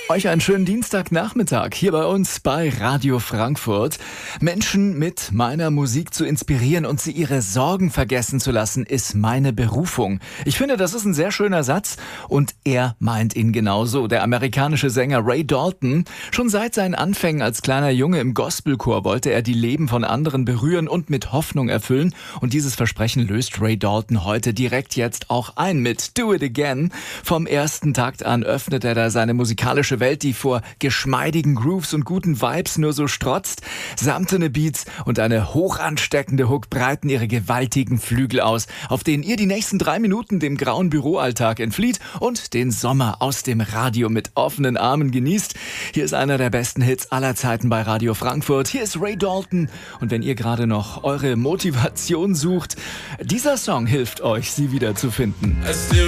Euch einen schönen Dienstagnachmittag hier bei uns bei Radio Frankfurt. Menschen mit meiner Musik zu inspirieren und sie ihre Sorgen vergessen zu lassen, ist meine Berufung. Ich finde, das ist ein sehr schöner Satz und er meint ihn genauso. Der amerikanische Sänger Ray Dalton. Schon seit seinen Anfängen als kleiner Junge im Gospelchor wollte er die Leben von anderen berühren und mit Hoffnung erfüllen. Und dieses Versprechen löst Ray Dalton heute direkt jetzt auch ein mit Do It Again. Vom ersten Takt an öffnet er da seine musikalische Welt, die vor geschmeidigen Grooves und guten Vibes nur so strotzt. Samtene Beats und eine hochansteckende Hook breiten ihre gewaltigen Flügel aus, auf denen ihr die nächsten 3 Minuten dem grauen Büroalltag entflieht und den Sommer aus dem Radio mit offenen Armen genießt. Hier ist einer der besten Hits aller Zeiten bei Radio Frankfurt. Hier ist Ray Dalton. Und wenn ihr gerade noch eure Motivation sucht, dieser Song hilft euch, sie wieder zu finden.